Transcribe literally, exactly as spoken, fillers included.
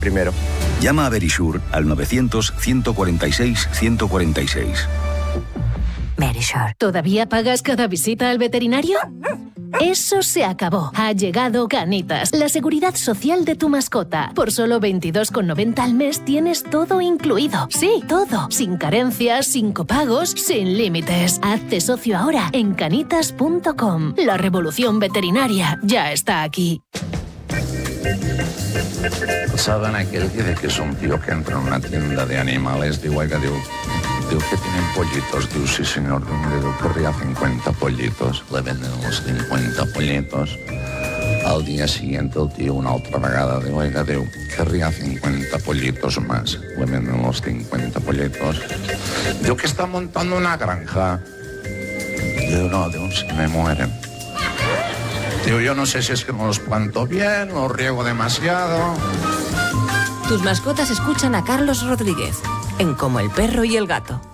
Primero. Llama a Verisure al novecientos, ciento cuarenta y seis, ciento cuarenta y seis. Verisure. ¿Todavía pagas cada visita al veterinario? Eso se acabó. Ha llegado Canitas, la seguridad social de tu mascota. Por solo veintidós con noventa al mes tienes todo incluido. Sí, todo. Sin carencias, sin copagos, sin límites. Hazte socio ahora en canitas punto com. La revolución veterinaria ya está aquí. ¿Saben aquel que de que es un tío que entra en una tienda de animales? Digo, oiga, digo, digo que tienen pollitos. Digo, sí, señor, digo, querría cincuenta pollitos. Le venden los cincuenta pollitos. Al día siguiente el tío una otra vegada. Digo, oiga, digo, querría cincuenta pollitos más. Le venden los cincuenta pollitos. Digo, que está montando una granja. Digo, no, digo, se me mueren. Digo, yo no sé si es que no los planto bien, los riego demasiado. Tus mascotas escuchan a Carlos Rodríguez en Como el perro y el gato.